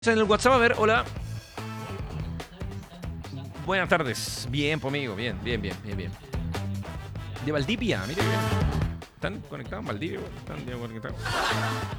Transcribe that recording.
En el WhatsApp, a ver, hola. Buenas tardes. Bien, pues amigo, bien. De Valdivia, mire bien. ¿Están conectados en Valdivia? ¿Están ya conectados?